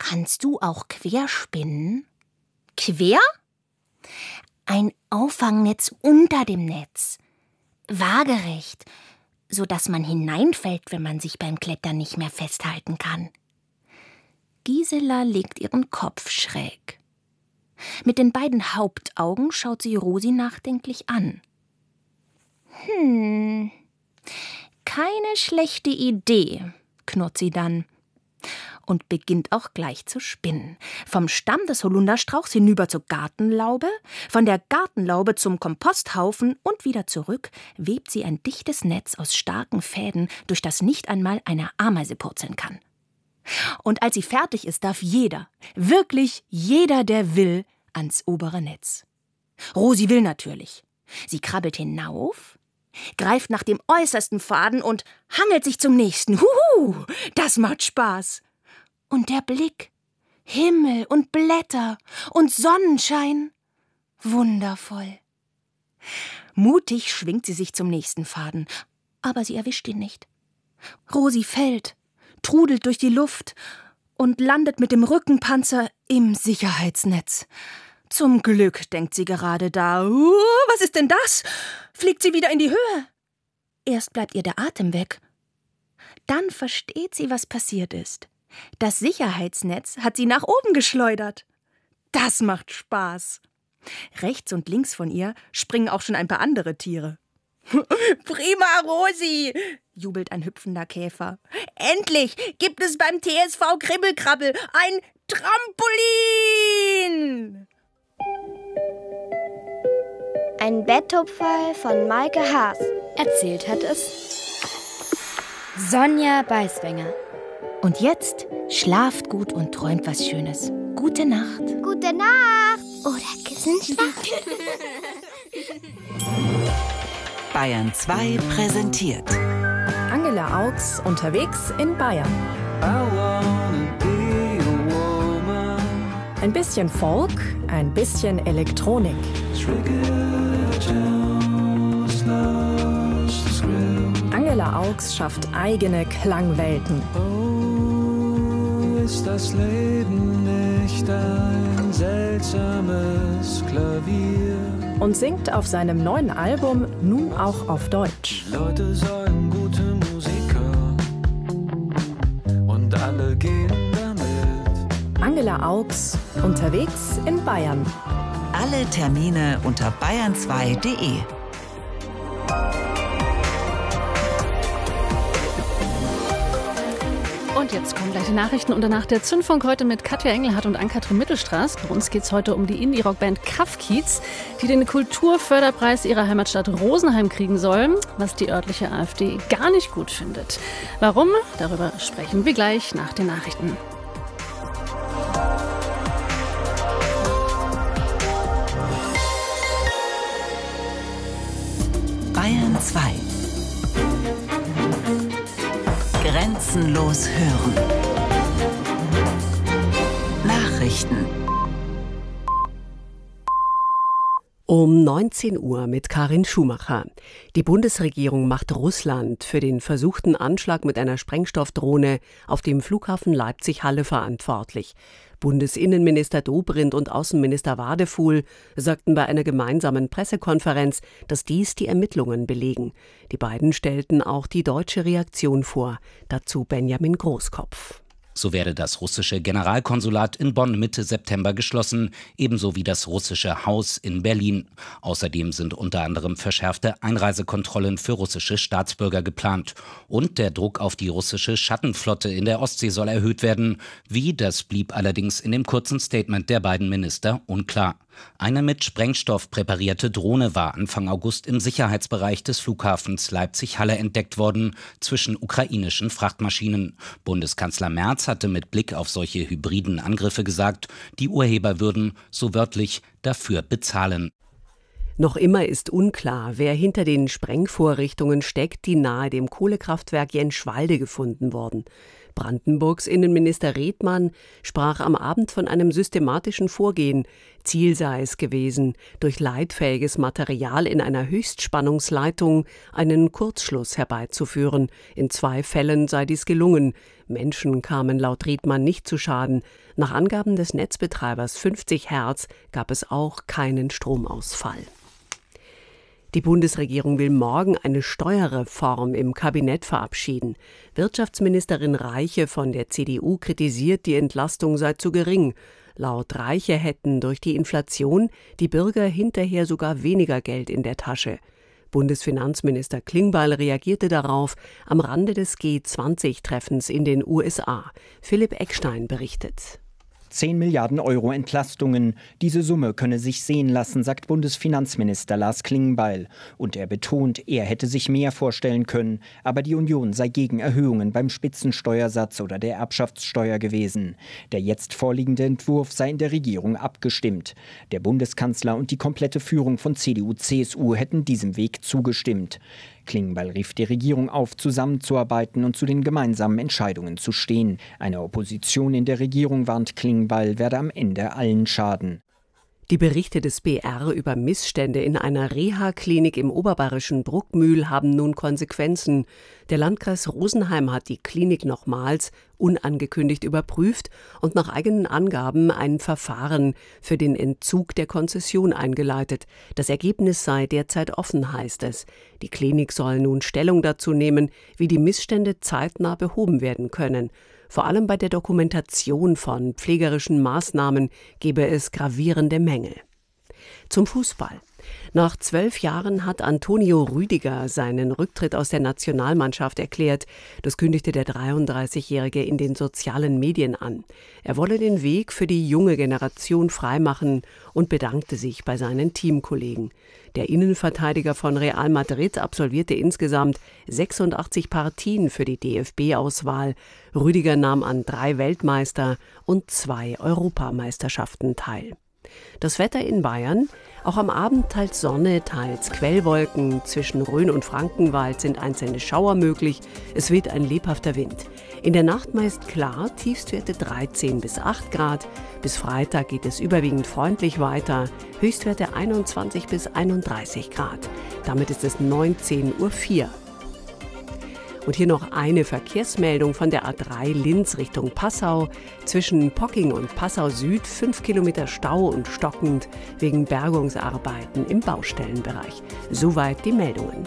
Kannst du auch quer spinnen? Quer? Ein Auffangnetz unter dem Netz. Waagerecht, sodass man hineinfällt, wenn man sich beim Klettern nicht mehr festhalten kann. Gisela legt ihren Kopf schräg. Mit den beiden Hauptaugen schaut sie Rosi nachdenklich an. Keine schlechte Idee, knurrt sie dann. Und beginnt auch gleich zu spinnen. Vom Stamm des Holunderstrauchs hinüber zur Gartenlaube, von der Gartenlaube zum Komposthaufen und wieder zurück, webt sie ein dichtes Netz aus starken Fäden, durch das nicht einmal eine Ameise purzeln kann. Und als sie fertig ist, darf jeder, wirklich jeder, der will, ans obere Netz. Rosi will natürlich. Sie krabbelt hinauf, greift nach dem äußersten Faden und hangelt sich zum nächsten. Huhu, das macht Spaß. Und der Blick, Himmel und Blätter und Sonnenschein, wundervoll. Mutig schwingt sie sich zum nächsten Faden, aber sie erwischt ihn nicht. Rosi fällt, trudelt durch die Luft und landet mit dem Rückenpanzer im Sicherheitsnetz. Zum Glück denkt sie gerade da. Was ist denn das? Fliegt sie wieder in die Höhe? Erst bleibt ihr der Atem weg. Dann versteht sie, was passiert ist. Das Sicherheitsnetz hat sie nach oben geschleudert. Das macht Spaß. Rechts und links von ihr springen auch schon ein paar andere Tiere. Prima, Rosi, jubelt ein hüpfender Käfer. Endlich gibt es beim TSV Kribbelkrabbel ein Trampolin! Ein Betthupferl von Maike Haas. Erzählt hat es Sonja Beiswenger. Und jetzt schlaft gut und träumt was Schönes. Gute Nacht. Gute Nacht. Oder Kissenschlaf. Bayern 2 präsentiert Angela Augs unterwegs in Bayern. Ein bisschen Folk, ein bisschen Elektronik. Angela Augs schafft eigene Klangwelten. Ist das Leben nicht ein seltsames Klavier? Und singt auf seinem neuen Album nun auch auf Deutsch. Leute sagen gute Musiker und alle gehen damit. Angela Augs unterwegs in Bayern. Alle Termine unter bayern2.de. Und jetzt kommen gleich die Nachrichten und danach der Zündfunk heute mit Katja Engelhardt und Ann-Kathrin Mittelstraß. Bei uns geht es heute um die Indie-Rock-Band Kraftkiez, die den Kulturförderpreis ihrer Heimatstadt Rosenheim kriegen soll, was die örtliche AfD gar nicht gut findet. Warum? Darüber sprechen wir gleich nach den Nachrichten. Bayern 2. Grenzenlos hören. Nachrichten. Um 19 Uhr mit Karin Schumacher. Die Bundesregierung macht Russland für den versuchten Anschlag mit einer Sprengstoffdrohne auf dem Flughafen Leipzig-Halle verantwortlich. Bundesinnenminister Dobrindt und Außenminister Wadefuhl sagten bei einer gemeinsamen Pressekonferenz, dass dies die Ermittlungen belegen. Die beiden stellten auch die deutsche Reaktion vor. Dazu Benjamin Großkopf. So werde das russische Generalkonsulat in Bonn Mitte September geschlossen, ebenso wie das russische Haus in Berlin. Außerdem sind unter anderem verschärfte Einreisekontrollen für russische Staatsbürger geplant. Und der Druck auf die russische Schattenflotte in der Ostsee soll erhöht werden. Wie, das blieb allerdings in dem kurzen Statement der beiden Minister unklar. Eine mit Sprengstoff präparierte Drohne war Anfang August im Sicherheitsbereich des Flughafens Leipzig-Halle entdeckt worden, zwischen ukrainischen Frachtmaschinen. Bundeskanzler Merz hatte mit Blick auf solche hybriden Angriffe gesagt, die Urheber würden, so wörtlich, dafür bezahlen. Noch immer ist unklar, wer hinter den Sprengvorrichtungen steckt, die nahe dem Kohlekraftwerk Jenschwalde gefunden wurden. Brandenburgs Innenminister Redmann sprach am Abend von einem systematischen Vorgehen. Ziel sei es gewesen, durch leitfähiges Material in einer Höchstspannungsleitung einen Kurzschluss herbeizuführen. In 2 Fällen sei dies gelungen. Menschen kamen laut Redmann nicht zu Schaden. Nach Angaben des Netzbetreibers 50 Hertz gab es auch keinen Stromausfall. Die Bundesregierung will morgen eine Steuerreform im Kabinett verabschieden. Wirtschaftsministerin Reiche von der CDU kritisiert, die Entlastung sei zu gering. Laut Reiche hätten durch die Inflation die Bürger hinterher sogar weniger Geld in der Tasche. Bundesfinanzminister Klingbeil reagierte darauf am Rande des G20-Treffens in den USA. Philipp Eckstein berichtet. 10 Milliarden Euro Entlastungen. Diese Summe könne sich sehen lassen, sagt Bundesfinanzminister Lars Klingbeil. Und er betont, er hätte sich mehr vorstellen können. Aber die Union sei gegen Erhöhungen beim Spitzensteuersatz oder der Erbschaftssteuer gewesen. Der jetzt vorliegende Entwurf sei in der Regierung abgestimmt. Der Bundeskanzler und die komplette Führung von CDU/CSU hätten diesem Weg zugestimmt. Klingbeil rief die Regierung auf, zusammenzuarbeiten und zu den gemeinsamen Entscheidungen zu stehen. Eine Opposition in der Regierung, warnt Klingbeil, werde am Ende allen schaden. Die Berichte des BR über Missstände in einer Reha-Klinik im oberbayerischen Bruckmühl haben nun Konsequenzen. Der Landkreis Rosenheim hat die Klinik nochmals unangekündigt überprüft und nach eigenen Angaben ein Verfahren für den Entzug der Konzession eingeleitet. Das Ergebnis sei derzeit offen, heißt es. Die Klinik soll nun Stellung dazu nehmen, wie die Missstände zeitnah behoben werden können. Vor allem bei der Dokumentation von pflegerischen Maßnahmen gebe es gravierende Mängel. Zum Fußball. Nach 12 Jahren hat Antonio Rüdiger seinen Rücktritt aus der Nationalmannschaft erklärt. Das kündigte der 33-Jährige in den sozialen Medien an. Er wolle den Weg für die junge Generation freimachen und bedankte sich bei seinen Teamkollegen. Der Innenverteidiger von Real Madrid absolvierte insgesamt 86 Partien für die DFB-Auswahl. Rüdiger nahm an 3 Weltmeister- und 2 Europameisterschaften teil. Das Wetter in Bayern: Auch am Abend teils Sonne, teils Quellwolken. Zwischen Rhön und Frankenwald sind einzelne Schauer möglich. Es weht ein lebhafter Wind. In der Nacht meist klar, Tiefstwerte 13 bis 8 Grad. Bis Freitag geht es überwiegend freundlich weiter. Höchstwerte 21 bis 31 Grad. Damit ist es 19:04 Uhr. Und hier noch eine Verkehrsmeldung von der A3 Linz Richtung Passau. Zwischen Pocking und Passau Süd 5 Kilometer Stau und stockend wegen Bergungsarbeiten im Baustellenbereich. Soweit die Meldungen.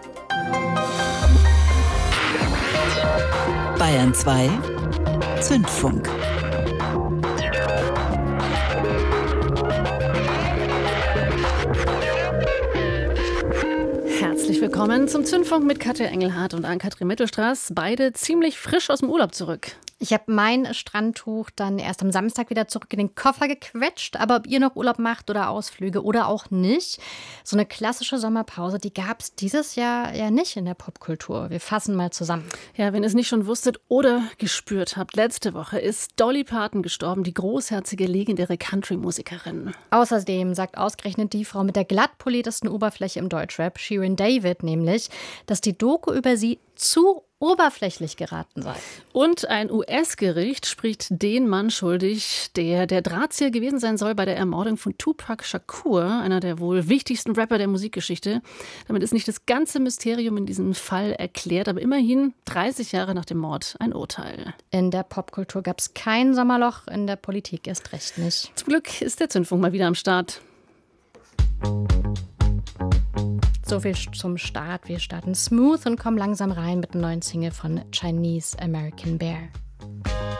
Bayern 2 Zündfunk. Herzlich willkommen zum Zündfunk mit Katja Engelhardt und Ann-Kathrin Mittelstraß. Beide ziemlich frisch aus dem Urlaub zurück. Ich habe mein Strandtuch dann erst am Samstag wieder zurück in den Koffer gequetscht. Aber ob ihr noch Urlaub macht oder Ausflüge oder auch nicht, so eine klassische Sommerpause, die gab es dieses Jahr ja nicht in der Popkultur. Wir fassen mal zusammen. Ja, wenn ihr es nicht schon wusstet oder gespürt habt, letzte Woche ist Dolly Parton gestorben, die großherzige, legendäre Country-Musikerin. Außerdem sagt ausgerechnet die Frau mit der glatt poliertesten Oberfläche im Deutschrap, Shirin David, nämlich, dass die Doku über sie zu oberflächlich geraten sei. Und ein US-Gericht spricht den Mann schuldig, der Drahtzieher gewesen sein soll bei der Ermordung von Tupac Shakur, einer der wohl wichtigsten Rapper der Musikgeschichte. Damit ist nicht das ganze Mysterium in diesem Fall erklärt, aber immerhin 30 Jahre nach dem Mord ein Urteil. In der Popkultur gab es kein Sommerloch, in der Politik erst recht nicht. Zum Glück ist der Zündfunk mal wieder am Start. So viel zum Start. Wir starten smooth und kommen langsam rein mit dem neuen Single von Chinese American Bear.